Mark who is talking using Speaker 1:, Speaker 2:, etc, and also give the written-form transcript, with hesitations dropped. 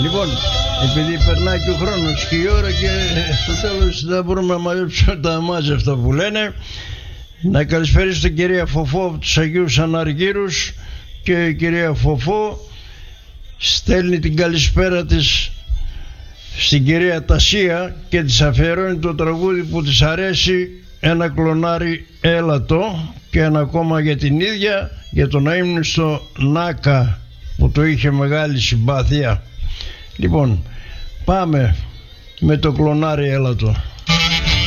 Speaker 1: Λοιπόν, επειδή περνάει και ο χρόνος και η ώρα και στο τέλος δεν μπορούμε να μαζέψουμε τα μάζευτα που λένε, να καλησπέρισω την κυρία Φοφό από τους Αγίους Αναργύρους, και η κυρία Φοφό στέλνει την καλησπέρα της στην κυρία Τασία και της αφιερώνει το τραγούδι που της αρέσει, ένα κλονάρι έλατο, και ένα ακόμα για την ίδια, για τον αείμνηστο Νάκα που το είχε μεγάλη συμπάθεια. Λοιπόν, πάμε με το κλονάρι έλατο.